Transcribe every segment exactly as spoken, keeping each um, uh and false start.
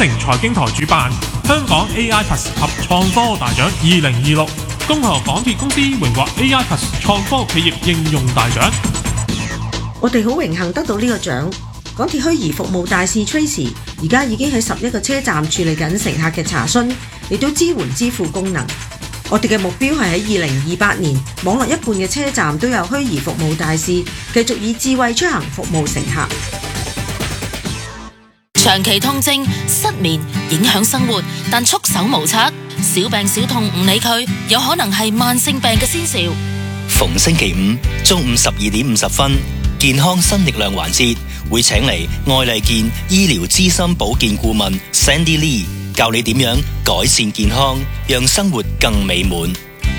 城財經台主辦香港 A I Plus 及創科大獎二零二六，恭賀港鐵公司榮獲 A I Plus 創科企業應用大獎。 我哋好榮幸得到呢個獎。港鐵虛擬服務大使 Tracy 而家已經喺十一個車站處理緊乘客嘅查詢，亦都支援支付功能。我哋嘅目標係喺二零二八年，網絡一半嘅車站都有虛擬服務大使，繼續以智慧出行服務乘客。 長期痛症、失眠影響生活，但束手無策，小病小痛唔理佢，有可能係慢性病嘅先兆。 逢星期五中午十二點五十分，健康新力量環節會請嚟愛麗健醫療資深保健顧問 Sandy Lee 教你點樣改善健康，讓生活更美滿。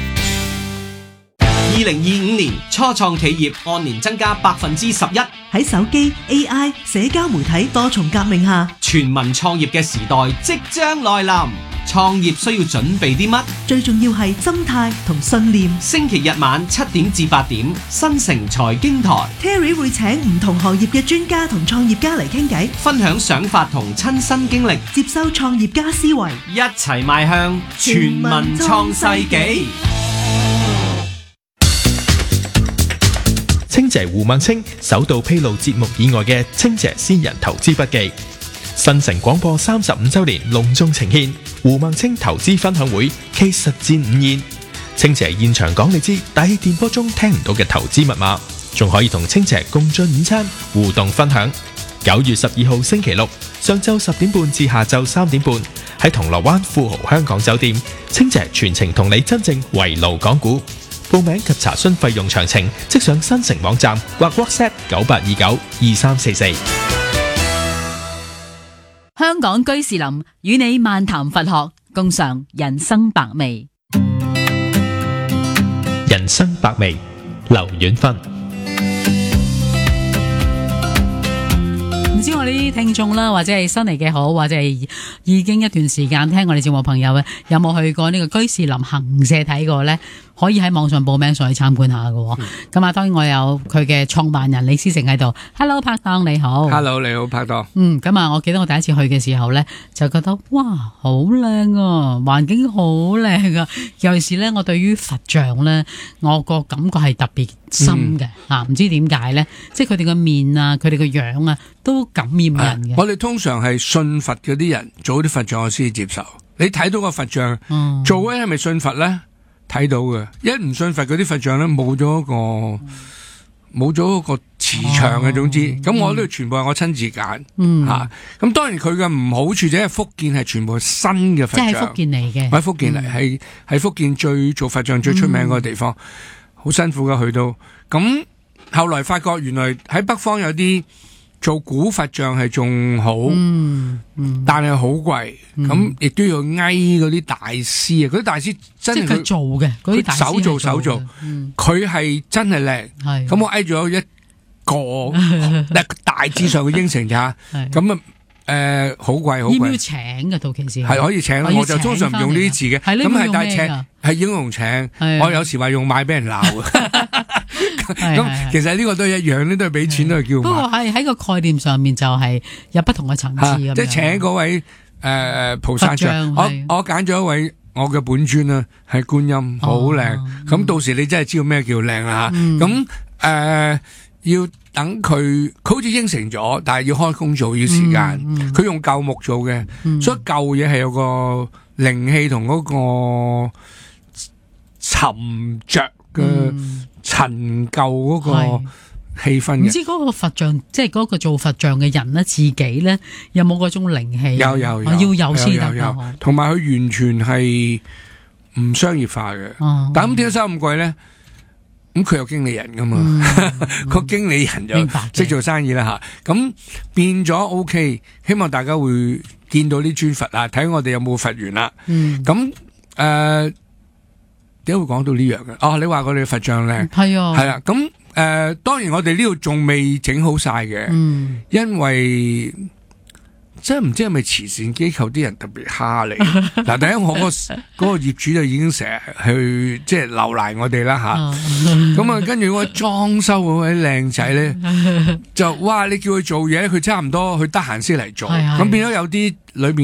二零二五年初創企業按年增加百分之十一。 喺手機、A I、社交媒體多重革命下， 全民創業嘅時代即將來臨。創業需要準備啲乜？ 最重要係心態同信念。 星期日晚七點至八點，新城財經台 Terry 會請唔同行業嘅專家同創業家嚟傾偈， 分享想法同親身經歷， 接收創業家思維， 一齊邁向全民創世紀。 清姐胡孟青首度披露節目以外嘅清姐先人投資筆記。新城廣播三十五周年隆重呈獻胡孟青投資分享會暨實戰午宴。清姐現場講你知大氣電波中聽唔到嘅投資密碼，仲可以同清姐共進午餐互動分享。九月十二號星期六上晝十點半至下晝三點半喺銅鑼灣富豪香港酒店，清姐全程同你真正圍爐講股。報名及查詢費用詳情，即上新城網站或 WhatsApp 九八二九二三四四。 香港居士林與你漫談佛學，共嘗人生百味。 人生百味，劉遠芬。 唔知我呢啲聽眾啦，或者係新嚟嘅好，或者係已經一段時間聽我哋節目朋友咧，有冇去過呢個居士林行社睇過呢？可以喺網上報名上去參觀下嘅。咁啊、嗯，當然我有佢嘅創辦人李思成喺度。Hello 拍檔你好。 Hello 你好拍檔。 嗯，咁啊，我記得我第一次去嘅時候呢，就覺得哇好靚啊，環境好靚啊，尤其是呢，我對於佛像呢，我個感覺係特別深嘅吓，唔、嗯啊、知點解呢？即係佢哋個面啊，佢哋個樣啊，都感染人嘅。 我哋通常係信佛嗰啲人做啲佛像我先接受。你睇到個佛像，嗯、做咧係咪信佛呢？睇到嘅，一唔信佛嗰啲佛像咧，冇咗一個冇咗一個磁場嘅，總之，咁、嗯、我呢度全部係我親自揀，吓、嗯，咁、啊、當然佢嘅唔好處就係福建係全部新嘅佛像， 即係福建嚟嘅， 喺福建嚟，係係、嗯、福建最做佛像最出名嗰個地方，好、嗯、辛苦噶去到，咁後來發覺原來喺北方有啲做古佛像係仲好，嗯嗯、但係好貴，咁亦都要挨嗰啲大師啊！嗰啲大師真係佢做嘅，嗰啲手做手做，佢係、嗯、真係靚。咁我挨咗一個大致上嘅應承咋，咁啊誒好貴好貴。 要唔要請嘅到期時？ 係可以請，我就通常唔用呢啲字嘅。咁係但係請係應用請，我有時話用買俾人鬧。咁其實呢個都係一樣咧，都係俾錢都係叫買。 不過係喺個概念上面就係有不同嘅層次咁樣。 即係請嗰位誒誒菩薩像，我我揀咗一位我嘅本尊啦，係觀音，好靚。咁到時你真係知道咩叫靚啦吓。咁誒要等佢，佢好似應承咗，但係要開工做要時間。佢用舊木做嘅，所以舊嘢係有個靈氣同嗰個沉着嘅。陳舊嗰個氣氛嘅， 唔知嗰個佛像，即係嗰個做佛像嘅人咧，自己咧有冇嗰種靈氣？ 有有有， 要有先得。 同埋佢完全係唔商業化嘅。嗯、但咁點解收咁貴咧？咁佢有經理人噶嘛？個、嗯、經理人就識做生意啦吓。咁變咗 OK， 希望大家會見到啲尊佛啊，睇我哋有冇佛緣啦。咁誒、嗯。點解會講到呢樣嘅？哦，你話我哋佛像靚， 係啊， 係啦。咁誒、呃，當然我哋呢度仲未整好晒嘅，嗯、因為真係唔知係咪慈善機構啲人特別蝦你。嗱，第一我、嗰個嗰、嗰個業主就已經成日去即係留難我哋啦吓。咁啊，跟住嗰個裝修嗰位靚仔咧，就哇，你叫佢做嘢，佢差唔多佢得閒先嚟做，咁變咗有啲裏邊。